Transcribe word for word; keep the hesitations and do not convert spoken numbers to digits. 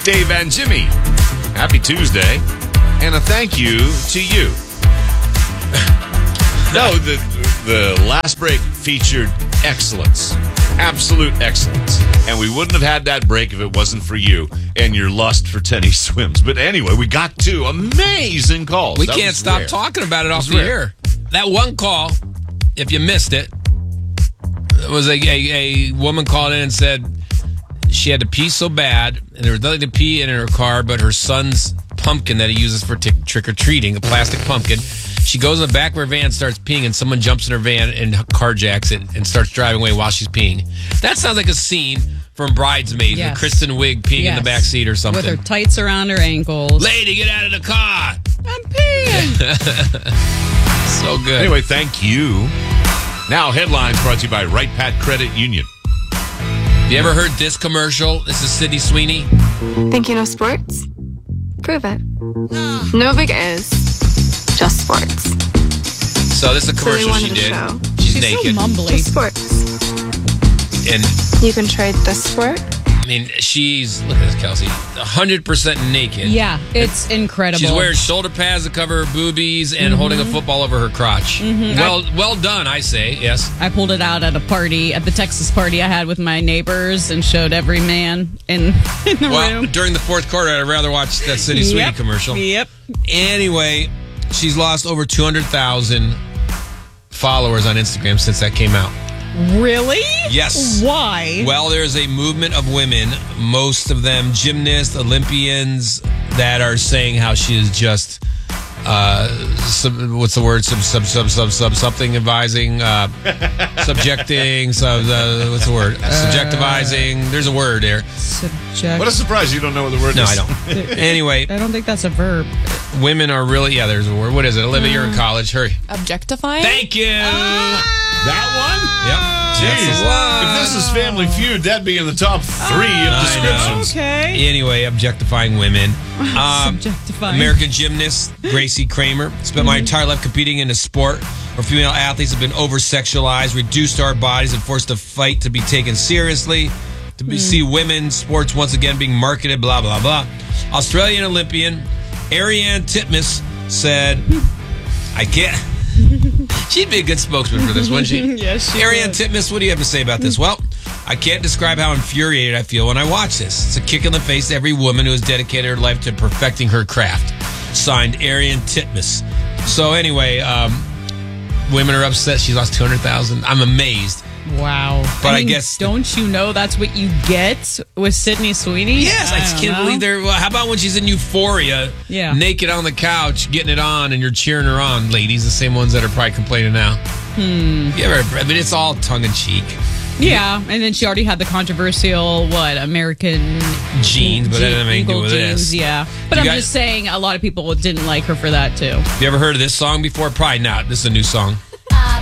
Dave and Jimmy. Happy Tuesday. And a thank you to you. No, the the last break featured excellence. Absolute excellence. And we wouldn't have had that break if it wasn't for you and your lust for tennis swims. But anyway, we got two amazing calls. We That can't was stop rare. talking about it off was the rare. air. That one call, if you missed it, was a, a, a woman called in and said she had to pee so bad, and there was nothing to pee in her car but her son's pumpkin that he uses for t- trick-or-treating, a plastic pumpkin. She goes in the back of her van, starts peeing, and someone jumps in her van and carjacks it and starts driving away while she's peeing. That sounds like a scene from Bridesmaids Yes. with Kristen Wiig peeing Yes. in the back seat or something. With her tights around her ankles. Lady, get out of the car! I'm peeing. So good. Anyway, thank you. Now, headlines brought to you by Right Pat Credit Union. You ever heard this commercial? This is Sydney Sweeney. Think you know sports? Prove it. No big is, just sports. So this is a So they commercial she wanted a did. show. She's, She's naked. so mumbly. Just sports. And, You can trade this sport. I mean, she's, look at this, Kelsey, one hundred percent naked. Yeah, it's incredible. She's wearing shoulder pads to cover her boobies and holding a football over her crotch. Well, well done, I say. Yes. I pulled it out at a party, at the Texas party I had with my neighbors, and showed every man in, in the Well, room. during the fourth quarter, I'd rather watch that Sydney Sweeney Yep. commercial. Yep. Anyway, she's lost over two hundred thousand followers on Instagram since that came out. Really? Yes. Why? Well, there's a movement of women, most of them gymnasts, Olympians, that are saying how she is just, uh, sub, what's the word? Sub, sub, sub, sub, sub, something advising, uh, subjecting, sub, uh, what's the word? Subjectivizing. There's a word there. Subject. What a surprise you don't know what the word No, is. I don't. Anyway, I don't think that's a verb. women are really, yeah, there's a word. What is it? Olivia, you're in college. Hurry. Objectifying? Thank you. That one? Yep. That's Jeez. the one. If this is Family Feud, that'd be in the top three of I descriptions. Okay. Anyway, objectifying women. Um, Subjectifying. American gymnast Gracie Kramer spent my entire life competing in a sport where female athletes have been over-sexualized, reduced to our bodies, and forced to fight to be taken seriously. To be, see women's sports once again being marketed, blah, blah, blah. Australian Olympian Ariane Titmus said, I can't... She'd be a good spokesman for this, wouldn't she? Yes, she Ariane would. Titmus, what do you have to say about this? Well, I can't describe how infuriated I feel when I watch this. It's a kick in the face to every woman who has dedicated her life to perfecting her craft. Signed, Ariane Titmus. So anyway, um, women are upset. She lost two hundred thousand. I'm amazed. Wow. But I mean, guess the- don't you know that's what you get with Sydney Sweeney? Yes, I, just don't can't know. believe they're. Well, how about when she's in Euphoria, Yeah. naked on the couch, getting it on, and you're cheering her on, ladies, the same ones that are probably complaining now. Hmm. You ever, I mean, it's all tongue in cheek. Yeah, and then she already had the controversial, what, American Jeans, but that doesn't have anything to do Eagle with jeans, this. yeah. But You I'm guys- just saying a lot of people didn't like her for that, too. You ever heard of this song before? Probably not. This is a new song.